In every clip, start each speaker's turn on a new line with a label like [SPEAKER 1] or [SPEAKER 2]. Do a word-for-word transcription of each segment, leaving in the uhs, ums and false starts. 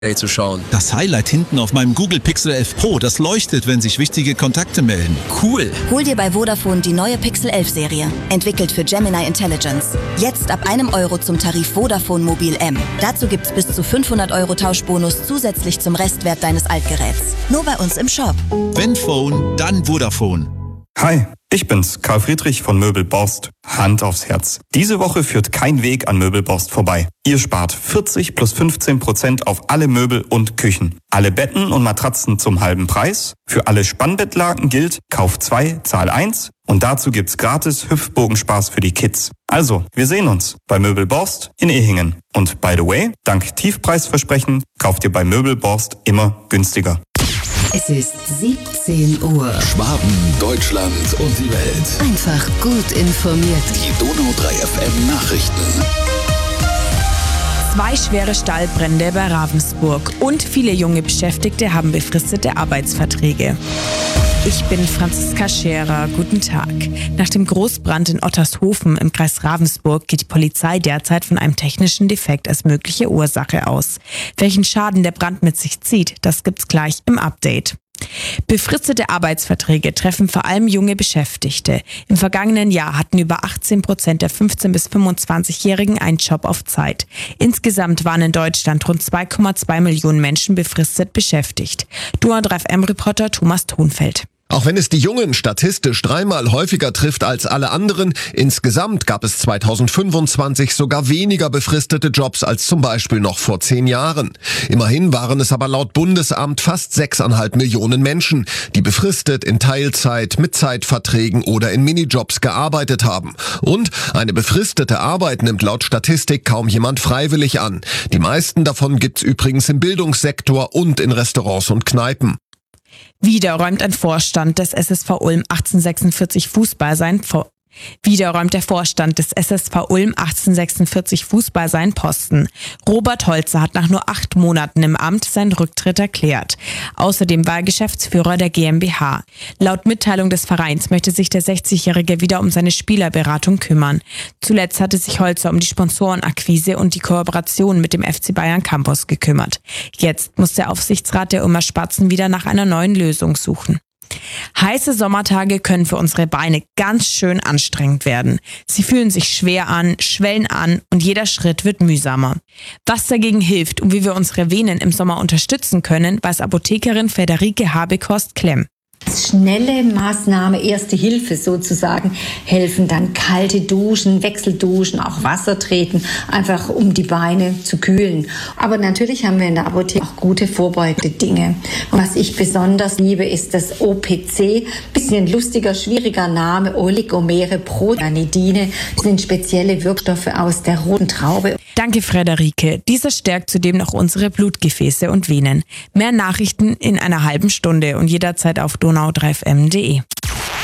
[SPEAKER 1] zu schauen.
[SPEAKER 2] Das Highlight hinten auf meinem Google Pixel elf Pro, das leuchtet, wenn sich wichtige Kontakte melden.
[SPEAKER 1] Cool.
[SPEAKER 3] Hol dir bei Vodafone die neue Pixel elf Serie, entwickelt für Gemini Intelligence. Jetzt ab einem Euro zum Tarif Vodafone Mobil M. Dazu gibt's bis zu fünfhundert Euro Tauschbonus zusätzlich zum Restwert deines Altgeräts. Nur bei uns im Shop.
[SPEAKER 2] Wenn Phone, dann Vodafone.
[SPEAKER 4] Hi, ich bin's, Karl Friedrich von Möbel Borst. Hand aufs Herz. Diese Woche führt kein Weg an Möbel Borst vorbei. Ihr spart vierzig plus fünfzehn Prozent auf alle Möbel und Küchen. Alle Betten und Matratzen zum halben Preis. Für alle Spannbettlaken gilt, kauf zwei, zahl eins. Und dazu gibt's gratis Hüpfbogenspaß für die Kids. Also, wir sehen uns bei Möbel Borst in Ehingen. Und by the way, dank Tiefpreisversprechen kauft ihr bei Möbel Borst immer günstiger.
[SPEAKER 5] Es ist siebzehn Uhr.
[SPEAKER 6] Schwaben, Deutschland und die Welt.
[SPEAKER 5] Einfach gut informiert.
[SPEAKER 6] Die Donau drei F M Nachrichten.
[SPEAKER 7] Zwei schwere Stallbrände bei Ravensburg und viele junge Beschäftigte haben befristete Arbeitsverträge. Ich bin Franziska Scherer. Guten Tag. Nach dem Großbrand in Ottershofen im Kreis Ravensburg geht die Polizei derzeit von einem technischen Defekt als mögliche Ursache aus. Welchen Schaden der Brand mit sich zieht, das gibt's gleich im Update. Befristete Arbeitsverträge treffen vor allem junge Beschäftigte. Im vergangenen Jahr hatten über achtzehn Prozent der fünfzehn- bis fünfundzwanzigjährigen einen Job auf Zeit. Insgesamt waren in Deutschland rund zwei Komma zwei Millionen Menschen befristet beschäftigt. Donau drei F M-Reporter Thomas Thonfeld.
[SPEAKER 8] Auch wenn es die Jungen statistisch dreimal häufiger trifft als alle anderen, insgesamt gab es zweitausendfünfundzwanzig sogar weniger befristete Jobs als zum Beispiel noch vor zehn Jahren. Immerhin waren es aber laut Bundesamt fast sechseinhalb Millionen Menschen, die befristet in Teilzeit, mit Zeitverträgen oder in Minijobs gearbeitet haben. Und eine befristete Arbeit nimmt laut Statistik kaum jemand freiwillig an. Die meisten davon gibt's übrigens im Bildungssektor und in Restaurants und Kneipen.
[SPEAKER 7] Wieder räumt ein Vorstand des S S V Ulm achtzehnhundertsechsundvierzig Fußball sein vor. Wieder räumt der Vorstand des S S V Ulm achtzehnhundertsechsundvierzig Fußball seinen Posten. Robert Holzer hat nach nur acht Monaten im Amt seinen Rücktritt erklärt. Außerdem war er Geschäftsführer der GmbH. Laut Mitteilung des Vereins möchte sich der sechzigjährige wieder um seine Spielerberatung kümmern. Zuletzt hatte sich Holzer um die Sponsorenakquise und die Kooperation mit dem F C Bayern Campus gekümmert. Jetzt muss der Aufsichtsrat der Ulmer Spatzen wieder nach einer neuen Lösung suchen. Heiße Sommertage können für unsere Beine ganz schön anstrengend werden. Sie fühlen sich schwer an, schwellen an und jeder Schritt wird mühsamer. Was dagegen hilft und wie wir unsere Venen im Sommer unterstützen können, weiß Apothekerin Friederike Habekost-Klemm.
[SPEAKER 9] Schnelle Maßnahme, erste Hilfe sozusagen, helfen dann kalte Duschen, Wechselduschen, auch Wasser treten, einfach um die Beine zu kühlen. Aber natürlich haben wir in der Apotheke auch gute vorbeugende Dinge. Was ich besonders liebe, ist das O P C, bisschen lustiger, schwieriger Name, Oligomere Protanidine, sind spezielle Wirkstoffe aus der roten Traube.
[SPEAKER 7] Danke, Friederike. Dieser stärkt zudem noch unsere Blutgefäße und Venen. Mehr Nachrichten in einer halben Stunde und jederzeit auf donau drei f m punkt d e.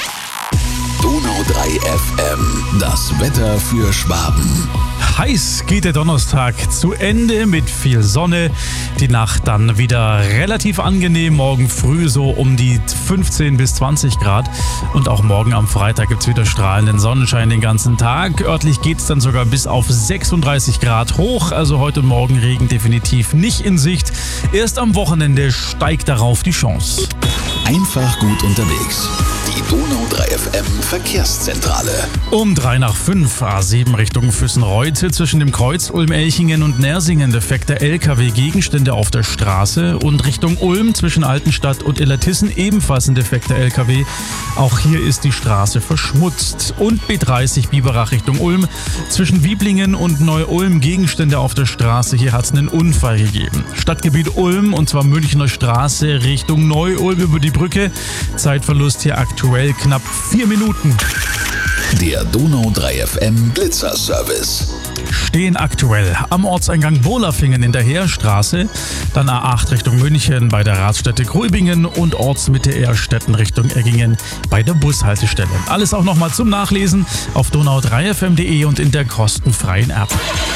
[SPEAKER 6] Donau drei F M, das Wetter für Schwaben.
[SPEAKER 10] Heiß geht der Donnerstag zu Ende mit viel Sonne. Die Nacht dann wieder relativ angenehm. Morgen früh so um die fünfzehn bis zwanzig Grad. Und auch morgen am Freitag gibt es wieder strahlenden Sonnenschein den ganzen Tag. Örtlich geht es dann sogar bis auf sechsunddreißig Grad hoch. Also heute und morgen Regen definitiv nicht in Sicht. Erst am Wochenende steigt darauf die Chance.
[SPEAKER 6] Einfach gut unterwegs. Die Donau drei F M Verkehrszentrale.
[SPEAKER 10] Um drei nach fünf, A sieben Richtung Füssen-Reute, zwischen dem Kreuz Ulm-Elchingen und Nersingen defekter L K W-Gegenstände auf der Straße und Richtung Ulm zwischen Altenstadt und Illertissen ebenfalls ein defekter L K W. Auch hier ist die Straße verschmutzt. Und B dreißig Biberach Richtung Ulm, zwischen Wieblingen und Neu-Ulm Gegenstände auf der Straße. Hier hat es einen Unfall gegeben. Stadtgebiet Ulm, und zwar Münchner Straße Richtung Neu-Ulm über die Brücke. Zeitverlust hier aktuell knapp vier Minuten.
[SPEAKER 6] Der Donau drei F M Blitzer-Service.
[SPEAKER 10] Stehen aktuell am Ortseingang Bohlafingen in der Heerstraße, dann A acht Richtung München bei der Raststätte Gröbingen und Ortsmitte Ehrstetten Richtung Eggingen bei der Bushaltestelle. Alles auch nochmal zum Nachlesen auf donau drei f m punkt d e und in der kostenfreien App.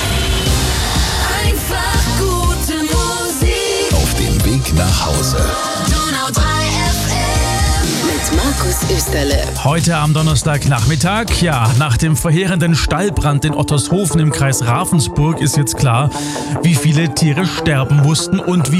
[SPEAKER 5] Einfach gute Musik.
[SPEAKER 6] Auf dem Weg nach Hause.
[SPEAKER 5] Donau drei F M.
[SPEAKER 6] Mit
[SPEAKER 5] Markus Österle.
[SPEAKER 10] Heute am Donnerstagnachmittag, ja, nach dem verheerenden Stallbrand in Ottershofen im Kreis Ravensburg ist jetzt klar, wie viele Tiere sterben mussten und wie